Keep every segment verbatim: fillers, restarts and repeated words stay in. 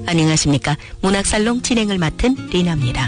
안녕하십니까. 문학살롱 진행을 맡은 리나입니다.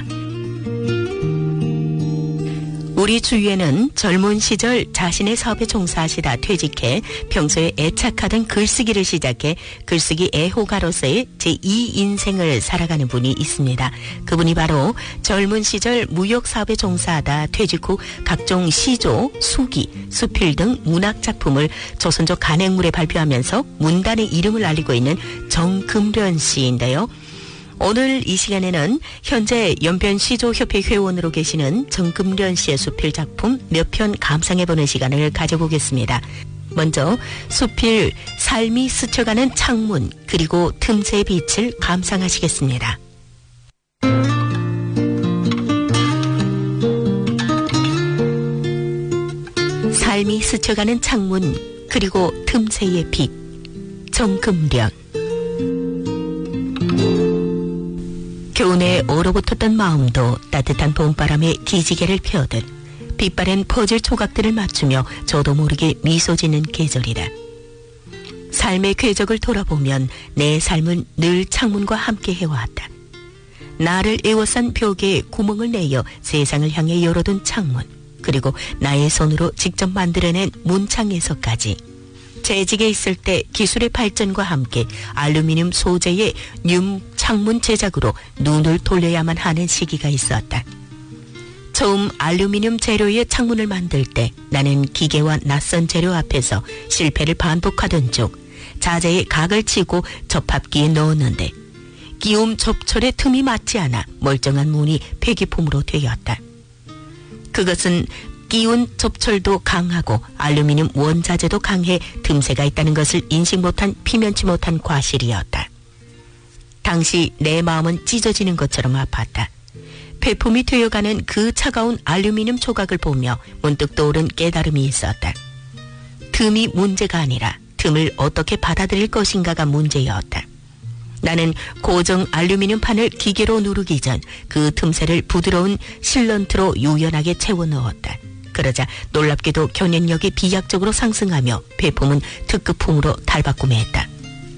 우리 주위에는 젊은 시절 자신의 사업에 종사하시다 퇴직해 평소에 애착하던 글쓰기를 시작해 글쓰기 애호가로서의 제이 인생을 살아가는 분이 있습니다. 그분이 바로 젊은 시절 무역사업에 종사하다 퇴직 후 각종 시조, 수기, 수필 등 문학작품을 조선족 간행물에 발표하면서 문단의 이름을 알리고 있는 정금련 씨인데요. 오늘 이 시간에는 현재 연변시조협회 회원으로 계시는 정금련 씨의 수필 작품 몇 편 감상해보는 시간을 가져보겠습니다. 먼저 수필 삶이 스쳐가는 창문 그리고 틈새의 빛을 감상하시겠습니다. 삶이 스쳐가는 창문 그리고 틈새의 빛. 정금련. 교훈에 얼어붙었던 마음도 따뜻한 봄바람에 기지개를 펴듯 빛바랜 퍼즐 조각들을 맞추며 저도 모르게 미소 짓는 계절이다. 삶의 궤적을 돌아보면 내 삶은 늘 창문과 함께 해왔다. 나를 에워싼 벽에 구멍을 내어 세상을 향해 열어둔 창문, 그리고 나의 손으로 직접 만들어낸 문창에서까지. 재직에 있을 때 기술의 발전과 함께 알루미늄 소재의 뉴 창문 제작으로 눈을 돌려야만 하는 시기가 있었다. 처음 알루미늄 재료의 창문을 만들 때 나는 기계와 낯선 재료 앞에서 실패를 반복하던 중 자재에 각을 치고 접합기에 넣었는데 끼움 접철의 틈이 맞지 않아 멀쩡한 문이 폐기품으로 되었다. 그것은 끼운 접철도 강하고 알루미늄 원자재도 강해 틈새가 있다는 것을 인식 못한 피면치 못한 과실이었다. 당시 내 마음은 찢어지는 것처럼 아팠다. 폐품이 되어가는 그 차가운 알루미늄 조각을 보며 문득 떠오른 깨달음이 있었다. 틈이 문제가 아니라 틈을 어떻게 받아들일 것인가가 문제였다. 나는 고정 알루미늄 판을 기계로 누르기 전 그 틈새를 부드러운 실런트로 유연하게 채워 넣었다. 그러자 놀랍게도 견인력이 비약적으로 상승하며 폐품은 특급품으로 탈바꿈했다.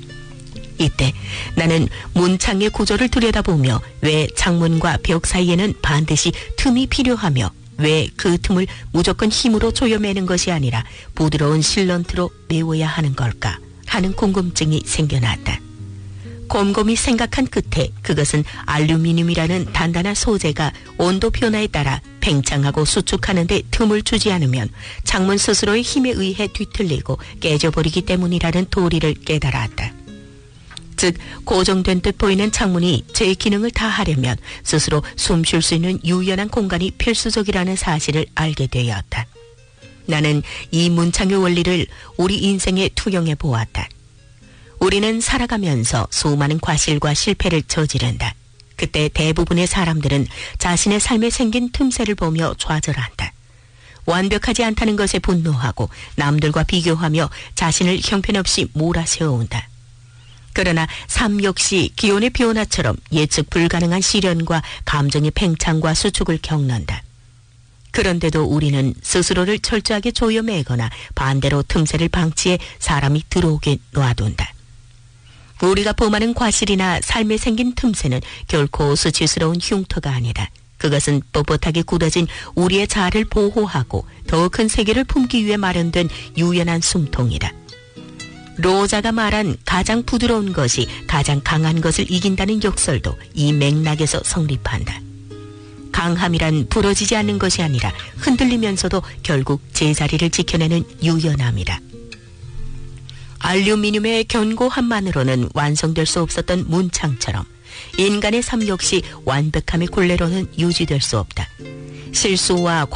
이때 나는 문창의 구조를 들여다보며 왜 창문과 벽 사이에는 반드시 틈이 필요하며 왜 그 틈을 무조건 힘으로 조여매는 것이 아니라 부드러운 실런트로 메워야 하는 걸까 하는 궁금증이 생겨났다. 곰곰이 생각한 끝에 그것은 알루미늄이라는 단단한 소재가 온도 변화에 따라 팽창하고 수축하는 데 틈을 주지 않으면 창문 스스로의 힘에 의해 뒤틀리고 깨져버리기 때문이라는 도리를 깨달았다. 즉 고정된 듯 보이는 창문이 제 기능을 다하려면 스스로 숨 쉴 수 있는 유연한 공간이 필수적이라는 사실을 알게 되었다. 나는 이 문창의 원리를 우리 인생에 투영해 보았다. 우리는 살아가면서 수많은 과실과 실패를 저지른다. 그때 대부분의 사람들은 자신의 삶에 생긴 틈새를 보며 좌절한다. 완벽하지 않다는 것에 분노하고 남들과 비교하며 자신을 형편없이 몰아세운다. 그러나 삶 역시 기온의 변화처럼 예측 불가능한 시련과 감정의 팽창과 수축을 겪는다. 그런데도 우리는 스스로를 철저하게 조여매거나 반대로 틈새를 방치해 사람이 들어오게 놔둔다. 우리가 범하는 과실이나 삶에 생긴 틈새는 결코 수치스러운 흉터가 아니다. 그것은 뻣뻣하게 굳어진 우리의 자아를 보호하고 더 큰 세계를 품기 위해 마련된 유연한 숨통이다. 로자가 말한 가장 부드러운 것이 가장 강한 것을 이긴다는 역설도 이 맥락에서 성립한다. 강함이란 부러지지 않는 것이 아니라 흔들리면서도 결국 제자리를 지켜내는 유연함이다. 알루미늄의 견고함만으로는 완성될 수 없었던 문창처럼 인간의 삶 역시 완벽함의 굴레로는 유지될 수 없다. 실수와